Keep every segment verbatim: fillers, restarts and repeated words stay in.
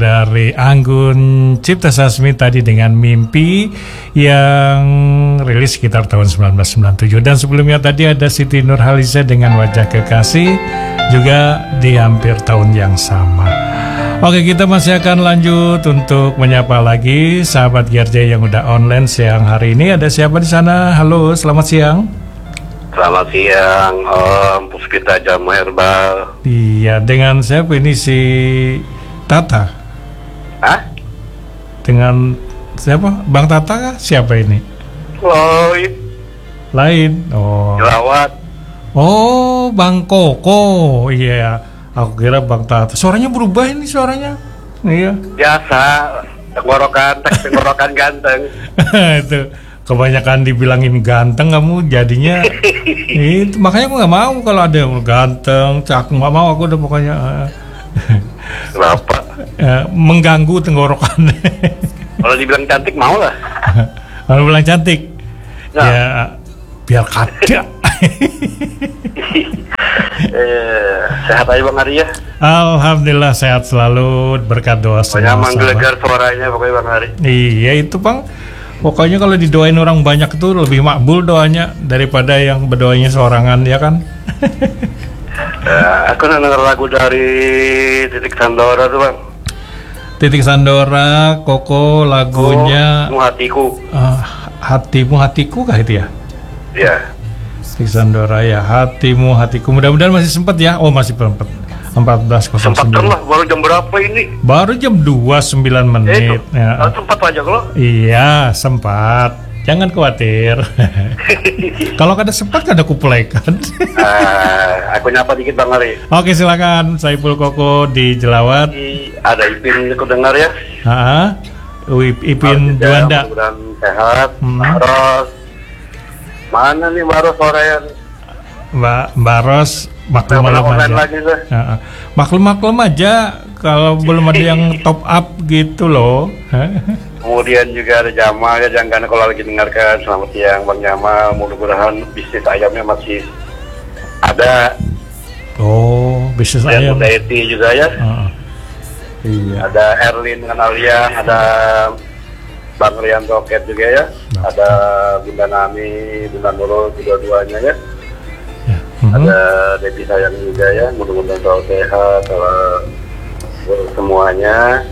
Dari Anggun Cipta Sasmi tadi dengan Mimpi yang rilis sekitar tahun sembilan belas sembilan puluh tujuh. Dan sebelumnya tadi ada Siti Nurhaliza dengan Wajah Kekasih juga di hampir tahun yang sama. Oke, kita masih akan lanjut untuk menyapa lagi sahabat G R J yang udah online siang hari ini. Ada siapa di sana? Halo, selamat siang. Selamat siang, Om Puspita Jamu Herbal. Iya, dengan siapa ini si Tata? Hah? Dengan siapa? Bang Tata kah? Siapa ini? Lloyd. Lain. Oh. Jelawat. Oh, Bang Koko. Iya, aku kira Bang Tata. Suaranya berubah ini suaranya. Iya. Biasa, tenggorokan, tek tenggorokan ganteng. Itu kebanyakan dibilangin ganteng kamu jadinya. Itu makanya aku nggak mau kalau ada yang ganteng, cakep, nggak mau aku udah pokoknya. Kenapa? Ya, mengganggu tenggorokan. Kalau dibilang cantik mau lah. Kalau bilang cantik, nah. Ya biar kada. eh, sehat aja Bang Ari ya. Alhamdulillah sehat selalu, berkat doa semua. Pokoknya menggelegar suaranya pokoknya Bang Ari. Iya itu Bang. Pokoknya kalau didoain orang banyak itu lebih makbul doanya daripada yang berdoanya seorangan, ya kan? Uh, aku denger lagu dari Titik Sandora tuh Bang. Titik Sandora, Koko lagunya oh, Hatiku. Uh, hatimu hatiku kah itu ya? Iya. Titik Sandora ya, hatimu hatiku. Mudah-mudahan masih sempat ya. Oh masih sempat. empat belas nol sembilan. Sempat lah, baru jam berapa ini? Baru jam dua sembilan menit. Eh, ya. Sempat aja kalau? Iya sempat. Jangan khawatir. Kalau kada sempat kada kupelekan. uh, aku nyapa dikit Bang Ari. Oke silakan, Saiful Koko di Jelawat. Ada Ipin aku dengar ya. Ah, Ipin Juanda. Mudah-mudahan sehat. Hmm. Terus mana nih Baros Korean? Mbak Baros maklum maklum aja. Lagi, uh, maklum maklum aja kalau belum ada yang top up gitu loh. Kemudian juga ada Jamal ya, jangan kalau lagi dengarkan. Selamat siang Bang Jamal, mudah-mudahan bisnis ayamnya masih ada. Oh, bisnis ayam. Ada Eti juga ya. Uh, iya. Ada Erlin dengan Alia, ada Bang Rian Roket juga ya. Nah. Ada Bunda Nami, Bunda Nurul, dua-duanya ya. Ya. Uh-huh. Ada Debbie sayang juga ya, mudah-mudahan selalu sehat kalau semuanya.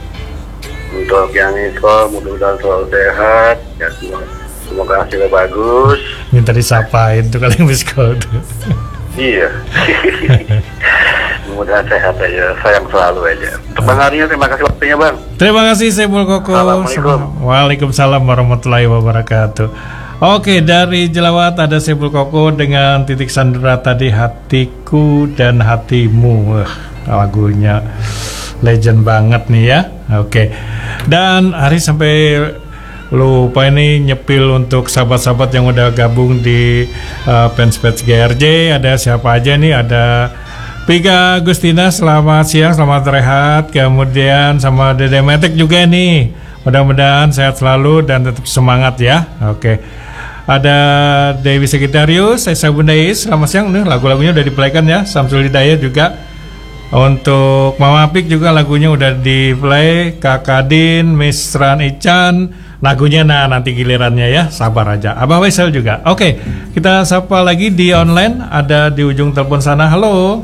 Untuk yang Isko, mudah-mudahan selalu sehat ya, semoga, semoga hasilnya bagus. Minta disapain tuh kalau yang Isko tuh. Iya. Mudah-mudahan sehat aja, sayang selalu aja. Untuk Bang Arya, terima kasih waktunya Bang. Terima kasih Saiful Koko. Assalamualaikum. Waalaikumsalam warahmatullahi wabarakatuh. Oke, dari Jelawat ada Saiful Koko dengan Titik Sandra tadi, Hatiku dan Hatimu. Wah, lagunya legend banget nih ya. Oke. Dan Ari sampai lupa ini nyepil untuk sahabat-sahabat yang udah gabung di uh, fanspage G R J. Ada siapa aja nih? Ada Pika Agustina, selamat siang, selamat rehat. Kemudian sama Dede Metek juga nih. Mudah-mudahan sehat selalu dan tetap semangat ya. Oke. Ada Dewi Sekitarius, Esa Bundais, selamat siang. Nih lagu-lagunya udah diplaykan ya. Samsul Hidayat juga. Untuk Mama Pik juga lagunya udah di play. Kakak Din, Miss Ran Ican, lagunya nah nanti gilirannya ya, sabar aja. Abah Waisel juga. Oke, kita sapa lagi di online. Ada di ujung telepon sana. Halo.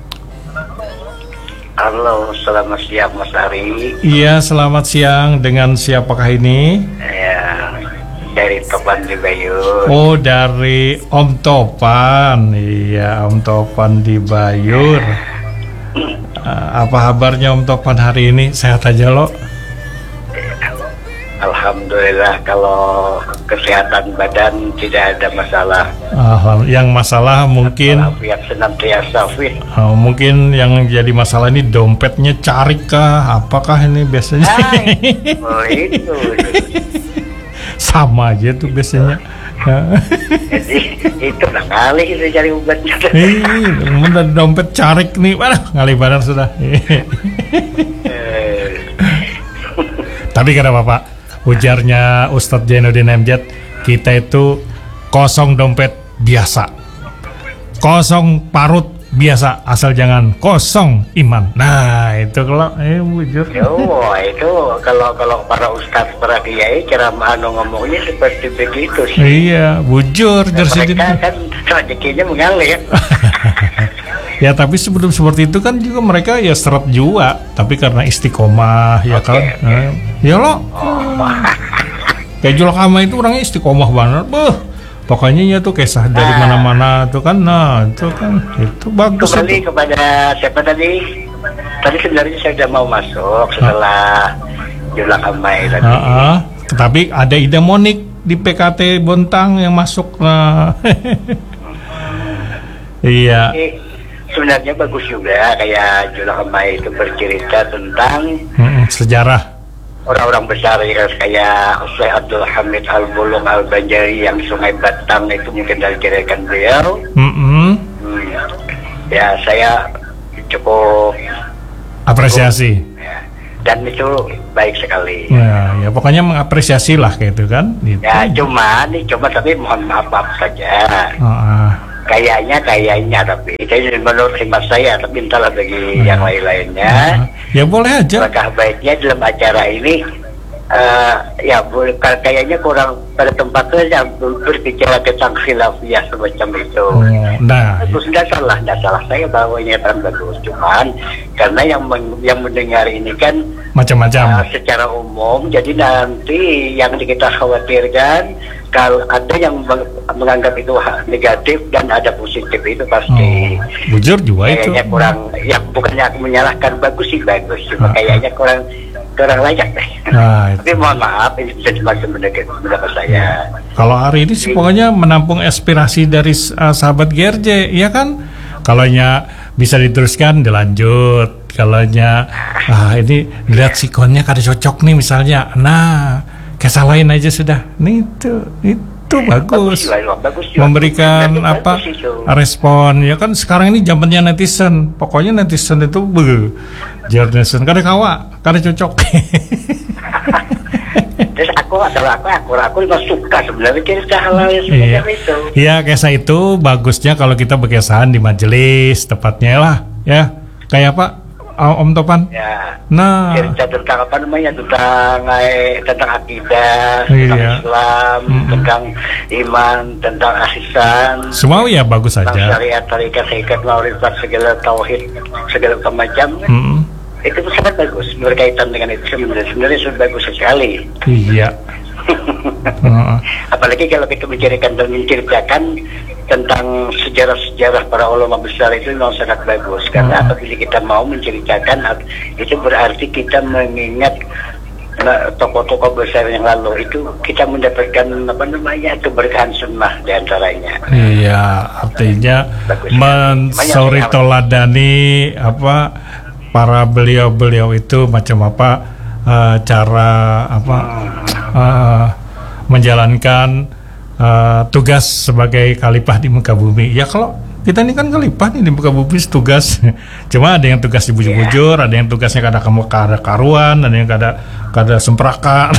Halo, selamat siang Mas Ari. Iya, selamat siang. Dengan siapakah ini? Ya, dari Topan di Bayur. Oh, dari Om Topan. Iya, Om Topan di Bayur. Uh, apa kabarnya Om Topan hari ini? Sehat aja lo? Alhamdulillah, kalau kesehatan badan tidak ada masalah. Uh, yang masalah mungkin yang senantiasa fit. Uh, mungkin yang jadi masalah ini dompetnya carik kah? Apakah ini biasanya? Oh itu. Sama aja tuh biasanya. Jadi itu lah kali kita cari obatnya. Ih, udah dompet carik nih, waduh ngali badan sudah. Tapi kata Bapak, ujarnya Ustadz Jainuddin M Z, kita itu kosong dompet biasa, kosong parut biasa asal jangan kosong iman. Nah itu kalau eh bujur. Oh itu kalau kalau para ustadz para kiai ceramah ngomongnya seperti begitu sih. Iya bujur. Nah, mereka kan rezekinya mengalir. Ya tapi sebelum seperti itu kan juga mereka ya seret jua, tapi karena istiqomah ya okay, kan. Okay. Nah, ya lo. Oh. Kayak Julakama itu orangnya istiqomah banget, beuh. Pokoknya ya tuh kisah dari nah, mana-mana tuh kan, nah itu kan itu bagus. Kembali itu. Kepada siapa tadi? Tadi sebenarnya saya sudah mau masuk setelah Julakama tadi. Uh, uh, tapi ada Ida Monik di P K T Bontang yang masuk. Nah. Iya. Jadi, sebenarnya bagus juga kayak Julakama itu bercerita tentang hmm, sejarah. Orang-orang besar ya kayak Ustaz Abdul Hamid Al-Bulung Al-Banjari yang Sungai Batang itu mungkin dari kirakan beliau. Mm-hmm. Hmm. Ya saya cukup apresiasi. cukup, ya. Dan itu baik sekali. Ya, ya pokoknya mengapresiasi lah kayak itu kan. Gitu. Ya cuma nih cuma tapi mohon maaf maaf saja. Uh-uh. Kayaknya kayaknya tapi itu menurut khidmat saya tapi entahlah bagi uh-huh. yang lain-lainnya. Uh-huh. Ya boleh aja. Apakah baiknya dalam acara ini uh, ya kayaknya kurang pada tempatnya berbicara tentang khilafiyah semacam itu. Oh, nah, terus tidak salah, tidak salah saya bahwa ini akan bagus. Cuman karena yang men- yang mendengar ini kan macam-macam uh, secara umum, jadi nanti yang kita khawatirkan kalau ada yang menganggap itu negatif dan ada positif itu pasti. Oh, bujur juga itu. Kayaknya kurang, ya bukannya aku menyalahkan, bagus sih bagus, cuma ah, kayaknya kurang kurang layak deh. Nah, tapi mohon maaf ini bisa dimaksud mendapat saya. Kalau hari ini sih pokoknya menampung aspirasi dari uh, sahabat G R J, ya kan? Kalaunya bisa diteruskan dilanjut, kalaunya ah ini lihat sikonnya kada cocok nih misalnya, nah kesalahin aja sudah. Nih itu itu bagus. Bagus, lah, bagus memberikan bagus, apa bagus respon ya kan sekarang ini zamannya netizen. Pokoknya netizen itu be netizen kada kawa, kada cocok. Terus aku adalah aku aku aku juga suka sebenarnya kisah halal yang iya. itu. Iya, kisah itu bagusnya kalau kita berkesahan di majelis tepatnya lah ya. Kayak apa? Om Topan. Ya. Nah, cerita tentang apa namanya tentang eh, tentang akidah, iya. tentang Islam, mm-hmm. tentang iman, tentang ihsan. Semua ya bagus saja. Tentang syariat, tarikat, hakikat, maurifat, segala tauhid, segala macam. Mm-hmm. Itu sangat bagus berkaitan dengan itu sebenarnya sebenarnya sudah bagus sekali. Iya. uh-uh. Apalagi kalau kita bicarakan dan menceritakan tentang sejarah-sejarah para ulama besar itu memang sangat bagus karena uh-huh. apabila kita mau menceritakan itu berarti kita mengingat nah, tokoh-tokoh besar yang lalu itu kita mendapatkan apa namanya keberkahan sunnah diantaranya. Iya, artinya mensori toladani apa para beliau-beliau itu macam apa uh, cara apa uh, menjalankan uh, tugas sebagai khalifah di muka bumi. Ya kalau kita ini kan khalifah nih di muka bumi tugas. Cuma ada yang tugas di bujur-bujur, ada yang tugasnya kada kamu kada karuan, ada yang kada kada sempraka.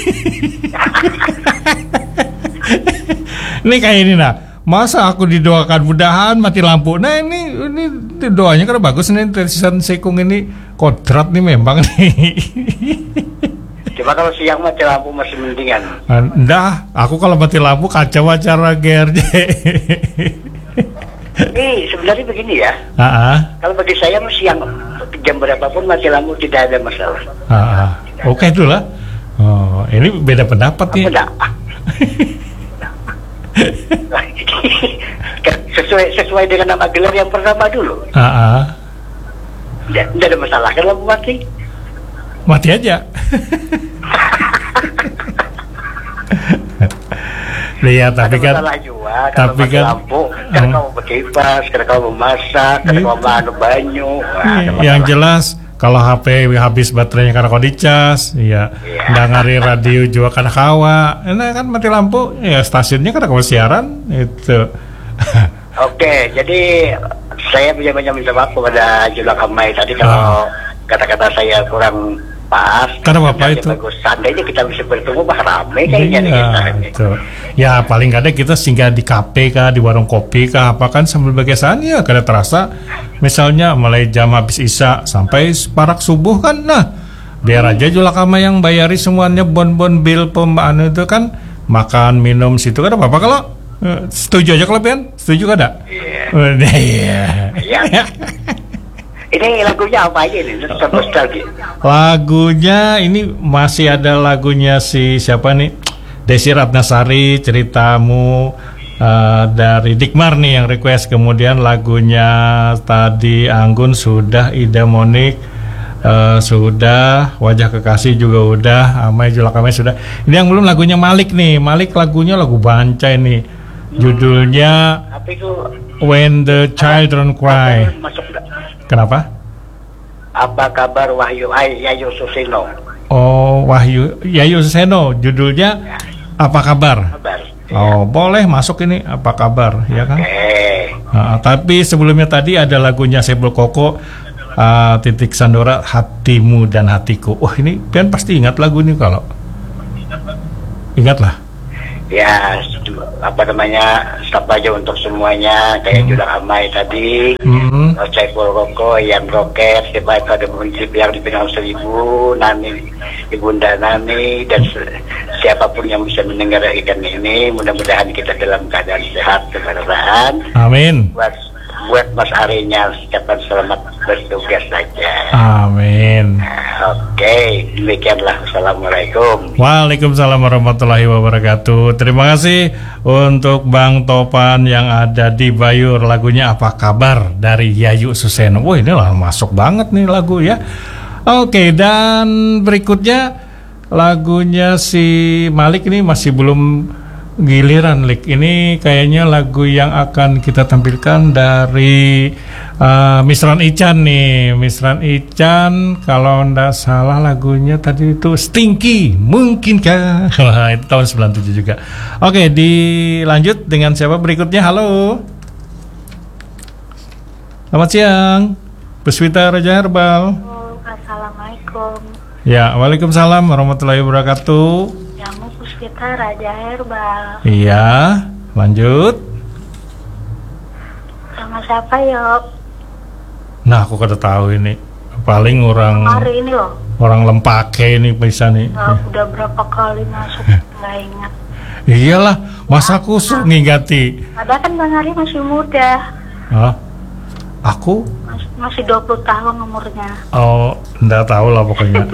Ini kayak ini nah. Masa aku didoakan mudahan mati lampu. Nah ini ini doanya kan bagus nih Tetisan Sekung ini kodrat nih memang nih. Coba kalau siang mati lampu masih mendingan. Enggak, aku kalau mati lampu kacau acara G R J. Nih sebenarnya begini ya. Uh-uh. Kalau bagi saya siang jam berapapun mati lampu tidak ada masalah. Uh-uh. Oke okay, itulah. Oh ini beda pendapat nih. Apa sesuai sesuai dengan nama gelar yang pertama dulu. Uh-uh. Tidak ada masalah kan lampu mati. Mati aja. Lihat tapi kan. Masalah juga. Tapi kan. Lampu, kan kamu berkipas, kan kamu memasak, kan kamu manu banyu. Wah, yang jelas. Kalau H P habis baterainya karena kau dicas, iya. Nggak ngari radio juga karena kawa, nah kan mati lampu, ya stasiunnya karena kau siaran itu. Oke, jadi saya punya banyak minta maaf kepada Julakama tadi kalau uh. kata-kata saya kurang pas. Karena apa itu? Bagus. Seandainya kita bisa bertemu, bah rame kayaknya. Iya, itu. Ya paling kadang kita singgah di kafe kah, di warung kopi kah, apa kan sambil berkesan ya. Karena terasa, misalnya mulai jam habis isya sampai parak subuh kan, nah biar aja juga kama yang bayari semuanya bon-bon bil pembaan itu kan, makan minum situ kan apa-apa kalau uh, setuju aja kelebihan, setuju kan? Iya. Iya. Iya. Ini lagunya apa aja nih? Nostalgia. Lagunya ini masih ada lagunya si siapa nih? Desi Ratnasari, Ceritamu, uh, dari Dikmar nih yang request. Kemudian lagunya tadi Anggun sudah, Ida Monik uh, sudah, Wajah Kekasih juga udah, Amai Julakamai sudah. Ini yang belum lagunya Malik nih. Malik lagunya lagu Bancai nih. Judulnya When the Children Cry. Kenapa? Apa kabar Wahyu Ay Yayu Suseno? Oh, Wahyu Yayu Suseno, judulnya ya. Apa kabar? Kabar. Oh, ya. Boleh masuk ini apa kabar, ya kan? Okay. Nah, tapi sebelumnya tadi ada lagunya Sepul Koko, uh, Titik Sandora, Hatimu dan Hatiku. Wah, ini Pian pasti ingat lagu ini kalau. Ingatlah. Ya, apa namanya, stop aja untuk semuanya, kayak hmm. Jurang Amai tadi, hmm. Saiful Koko, Yang Roket, siapa itu ada prinsip yang di Pinang Seribu, Nani, Ibunda Nani, dan siapapun yang bisa mendengar ikan ini, mudah-mudahan kita dalam keadaan sehat, kebahagiaan. Amin. Buat, buat Mas Arinya, ucapan selamat bertugas saja. Amin. Nah, Oke, demikianlah. Assalamualaikum. Waalaikumsalam warahmatullahi wabarakatuh. Terima kasih untuk Bang Topan yang ada di Bayur. Lagunya Apa Kabar dari Yayu Suseno. Wah, ini lah masuk banget nih lagu ya. Oke, dan berikutnya lagunya si Malik ini masih belum giliran, Lik. Ini kayaknya lagu yang akan kita tampilkan dari uh, Misran Ican nih. Misran Ican, kalau ndak salah lagunya tadi itu Stinky, mungkinkah? Wah, itu tahun sembilan puluh tujuh juga. Oke, dilanjut dengan siapa berikutnya? Halo. Selamat siang, Puspita Raja Herbal. Oh, Assalamualaikum. Ya, waalaikumsalam warahmatullahi wabarakatuh. Kita Raja Herbal. Iya, lanjut. Sama siapa yuk? Nah, aku kada tahu ini. Paling orang hari ini loh. Orang Lempake ini bisa nih. Nah, udah berapa kali masuk nggak ingat. Iyalah, masa aku suruh ngingati. Ada kan Bang Ari masih muda. Hah? Aku? Mas, masih dua puluh tahun umurnya. Oh, enggak tahu lah pokoknya.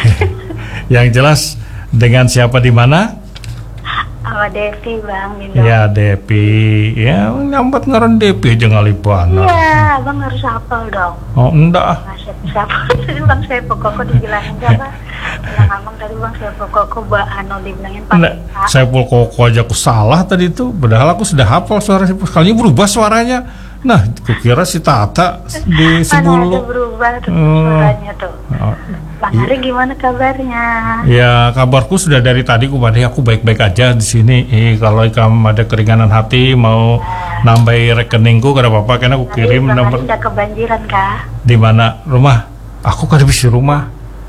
Yang jelas dengan siapa di mana? Sama Devi Bang. Ya Devi, ya nyambat ngaran Devi aja ngalibana. Iya, Bang harus hafal dong. Oh enggak. Siapa? Tadi Bang saya pokoknya dibilangin siapa? Bilang Abang tadi Bang saya pokoknya Mbak Ano dibilangin Pak. Saya pokoknya aja aku salah tadi itu. Padahal aku sudah hafal suara si kalinya berubah suaranya. Nah, kukira si Tata di sebelum. Mana ada berubah tuh suaranya tuh. Oh. Bang Ari gimana kabarnya? Ya kabarku sudah dari tadi kupada aku baik-baik aja di sini. Eh kalau kamu ada keringanan hati mau nah. nambah rekeningku kada apa-apa karena aku kirim nomor. Udah kebanjiran kah? Di mana rumah? Aku kada bisa rumah.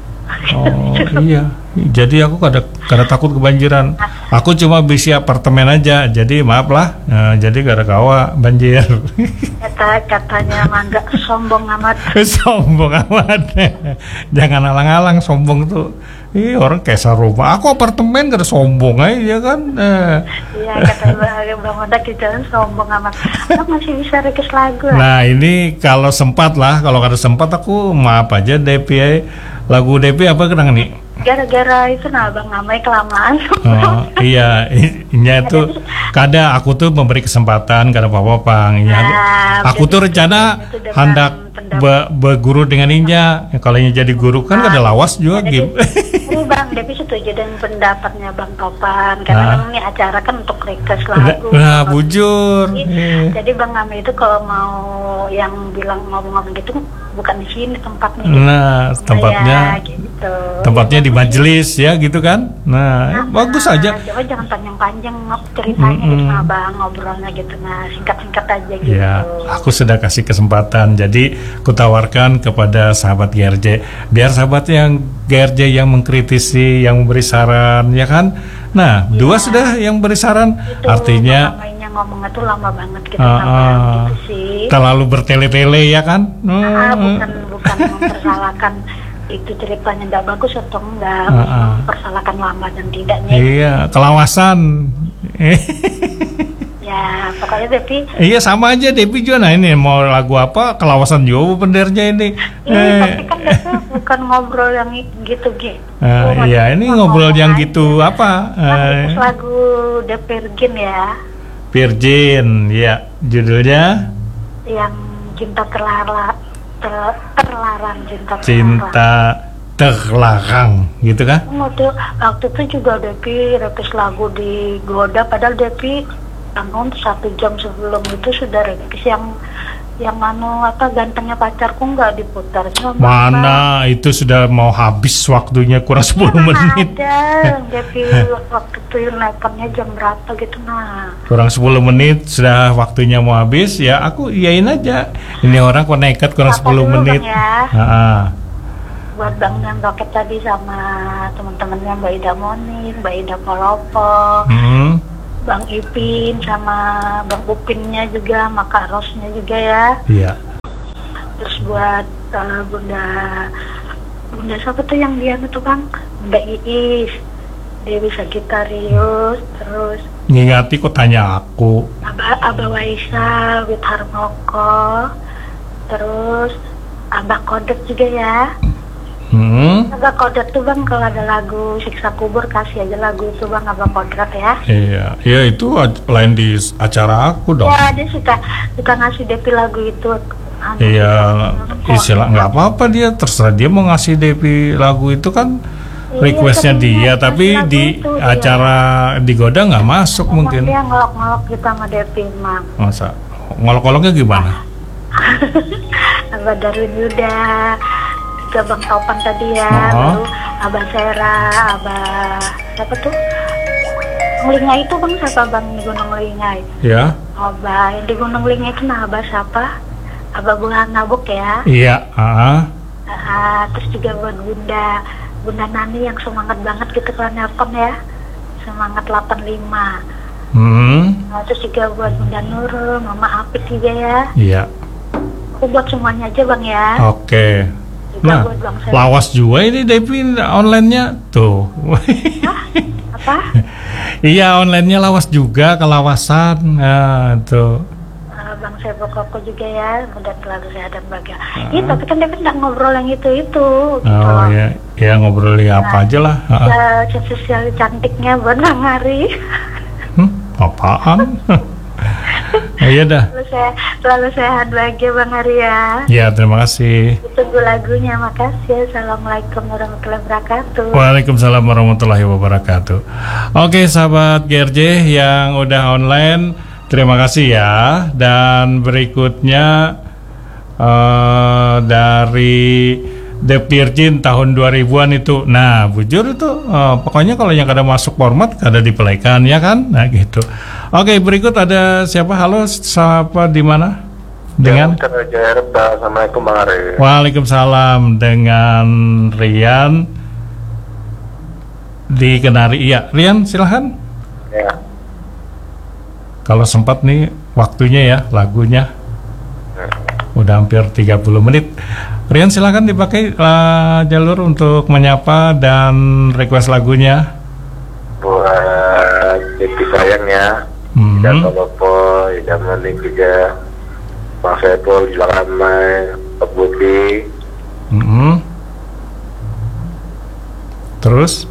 Oh iya. Jadi aku kada kada takut kebanjiran. Aku cuma bisa apartemen aja. Jadi maaf lah. Nah, jadi kada kawa banjir. Kata katanya mangga sombong amat. Sombong amat. Jangan alang-alang sombong tuh. Ih orang kayak rumah. Aku apartemen kada sombong aja kan. Iya kata Bang Oda kita sombong amat. Aku masih bisa request lagu. Nah ini kalau sempat lah. Kalau kada sempat aku maaf aja Depi. Lagu Depi apa kenang nih? Gara-gara itu nah Bang Amai kelamaan. Oh iya, inya itu kada aku tuh memberi kesempatan kada apa-apa Bang. Inya, nah, aku tuh rencana hendak be, berguru dengan Inya. Kalau Inya jadi guru kan nah, kada lawas juga game. Ini Bang Devi setuju dengan pendapatnya Bang Topan karena nah. Ini acara kan untuk request lagu. Nah, bujur. Jadi, yeah. Jadi Bang Amai itu kalau mau yang bilang ngomong-ngomong gitu bukan di sini tempatnya. Nah, tempatnya. Ya, gitu. tempatnya di majelis ya gitu kan. Nah, Nah, bagus nah, aja. Coba jangan panjang-panjang ceritanya Mm-mm. gitu sama abang, ngobrolnya gitu. Nah, singkat-singkat aja gitu. Ya, aku sudah kasih kesempatan. Jadi, kutawarkan kepada sahabat G R J, biar sahabat yang G R J yang mengkritisi, yang memberi saran, ya kan? Nah, Iya. dua sudah yang beri saran, Itu artinya mainnya ngomongnya tuh lama banget gitu, Ah, sama ah. gitu sih. terlalu bertele-tele ya kan? Ah, Hmm. bukan bukan mempersalahkan itu ceritanya nggak bagus atau enggak, Ah, ah. mempersalahkan lama dan tidaknya. Iya, kelawasan. Ya, pokoknya Devi. Iya sama aja Depi juga. Nah ini mau lagu apa kelawasan juga bendernya ini. Iya, Eh, tapi kan Devi bukan ngobrol yang gitu gitu. eh, iya ini ngobrol yang gitu apa? Eh, Kan lagu The Virgin ya, Virgin, ya judulnya yang cinta terlarang, ter- terlarang cinta terlarang. Cinta Terlarang, gitu kan? Waktu, waktu itu juga Devi request lagu di Goda, padahal Devi anu satu jam sebelum itu sudah request yang yang anu apa gantengnya pacarku nggak diputar. Cuma Mana itu sudah mau habis waktunya kurang sepuluh menit. Ada Devi waktu itu nelponnya jam berapa gitu nah. Kurang sepuluh menit sudah waktunya mau habis ya aku iyain aja. Ini orang kok nekat kurang Apa sepuluh dulu, menit. Bang, ya? Ah, Buat Bang yang Roket tadi sama teman-temannya Mbak Ida Monin, Mbak Ida Polopo, hmm, Bang Ipin sama Bang Upinnya juga, Maka Rosnya juga ya. iya. Terus buat uh, Bunda Bunda siapa tuh yang dia itu Bang? Bunda Iis, Dewi Sagitarius, terus Ngingati kok tanya aku. Abah Abah Waisa, Wit Harmoko, terus Abah Kodet juga ya. Hmm, Abah Kodrat tuh Bang kalau ada lagu Siksa Kubur kasih aja lagu itu Bang Abah Kodrat ya. iya. Ya itu a- lain di acara aku dong. Ya dia suka suka ngasih Devi lagu itu. Anu, Iya, kok. istilah nggak apa-apa dia terserah dia mau ngasih Devi lagu itu kan Iya, requestnya tapi dia, ngasih tapi lagu di itu dia. acara di Goda nggak masuk Emang mungkin. dia ngelok-ngelok kita sama Devi Mang. Masa ngolok-ngoloknya gimana? Abah Darwin Yuda, juga Bang Topan tadi ya, Oh. baru Abah Sera, Abah siapa tuh? Ngelingai itu Bang siapa Bang di Gunung Lingai? Ya, Abah yang di Gunung Lingai itu nah Abah siapa? Abah Bulan Nabuk ya. iya. Ah, Ah, terus juga buat Bunda Bunda Nani yang semangat banget gitu kalau nelpon ya, semangat delapan lima. hmm, Nah, terus juga buat Bunda Nurul, Mama Apit juga ya. iya. Aku buat semuanya aja Bang ya. Oke. Juga Nah, buat Bang Sera. lawas juga ini Devi online-nya tuh. Apa? Iya, online-nya lawas juga, kelawasan. Nah, tuh. Ah, Bang Sebo Koko juga ya, mudah selalu sehat dan bahagia. Iya, tapi kan dia kan nggak ngobrol yang itu-itu. Gitu. Oh ya, ya ngobrolin apa aja lah. Ah, Ya, sosial cantiknya buat Bang Ari. hmm, apaan? Iya dah. Selalu sehat, selalu sehat bahagia Bang Ari ya. Ya, terima kasih. Tunggu lagunya, makasih. Assalamualaikum warahmatullahi wabarakatuh. Waalaikumsalam warahmatullahi wabarakatuh. Oke, sahabat G R J yang udah online, terima kasih ya. Dan berikutnya eh, dari The Virgin tahun dua ribuan itu. Nah, bujur itu eh, pokoknya kalau yang kada masuk format kada dipelaikan ya kan? Nah, gitu. Oke, berikut ada siapa? Halo, siapa di mana? Dengan Ya, Assalamualaikum Bang Ari. Waalaikumsalam, dengan Rian di Kenari. Iya, Rian silahkan. Ya. Kalau sempat nih waktunya ya, lagunya udah hampir tiga puluh menit. Rian silahkan dipakai uh, jalur untuk menyapa dan request lagunya. Buat Devi sayang ya. Hmm. Ida Polopo, Ida Monik juga, Bang Sepul, Gilang Ramai, Pak Budi. Hmm. Terus,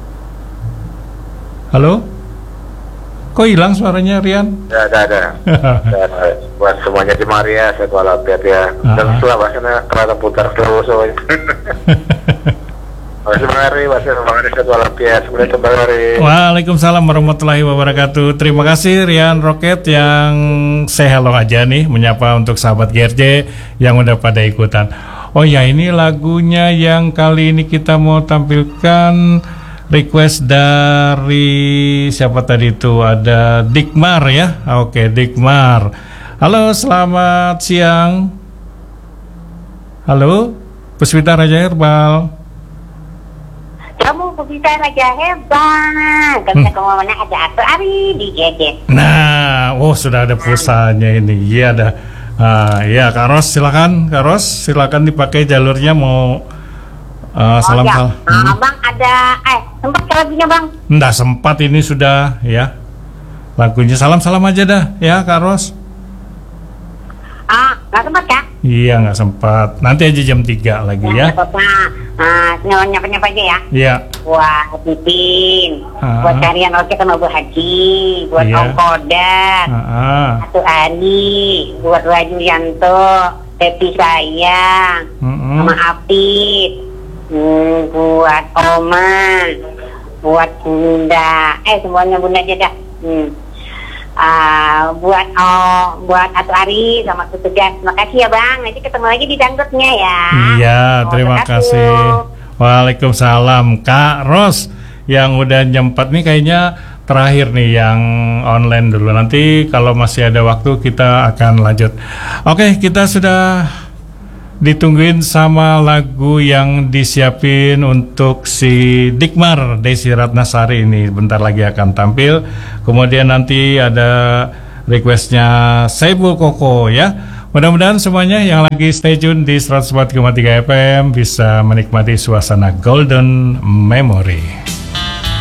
halo? Kok hilang suaranya Rian? Ya, ada, ada. Dan eh, buat semuanya di Maria, saya walafiat ya. Dan Ah. setelah bahasanya kerana putar terus. So. Makasih Bang Ari, makasih Bang Ari, saya walafiat. Assalamualaikum Bang Ari. Waalaikumsalam warahmatullahi wabarakatuh. Terima kasih Rian Roket yang say hello aja nih, menyapa untuk sahabat G R J yang udah pada ikutan. Oh ya, ini lagunya yang kali ini kita mau tampilkan request dari siapa tadi itu? Ada Dikmar ya. Oke, Dikmar. Halo, selamat siang. Halo, Puspita Raja Herbal. Kamu Puspita Raja Herbal. Karena hmm. kamu mana ada atau Ari di gadget. Nah, oh sudah ada pulsanya ini. Iya ada. Ah, ya Kak Ros, silakan Kak Ros, silakan dipakai jalurnya mau uh, salam oh, ya. salam. Hmm. Uh, bang ada, eh sempat ke lagunya bang? Nggak sempat ini sudah ya. Lagunya salam salam aja dah ya Kak Ros. Ah, nggak sempat Kak? Iya nggak sempat. Nanti aja jam tiga lagi ya. Nggak apa-apa. Ah, nyapa-nyapa aja ya. Iya. Buat Pipin, Ah. buat kalian oke sama Bu Haji, buat Iya. Om Kodat, Ah. Atu Ani, buat Waju Yanto, Tepi Sayang, Mm-mm. sama Apit, hmm, buat Oma, buat Bunda, eh semuanya Bunda aja dah. Hmm. Ah, buat oh, buat Atu Ari sama Tutugas. Terima kasih ya Bang. Nanti ketemu lagi di dangdutnya ya. Iya, Oh, terima kasih. Waalaikumsalam Kak Ros. Yang udah nyempat nih kayaknya terakhir nih yang online dulu. Nanti kalau masih ada waktu kita akan lanjut. Oke, kita sudah ditungguin sama lagu yang disiapin untuk si Dikmar Desi Ratnasari ini. Bentar lagi akan tampil. Kemudian nanti ada requestnya Saibul Koko ya. Mudah-mudahan semuanya yang lagi stay tune di seratus empat koma tiga F M bisa menikmati suasana Golden Memory.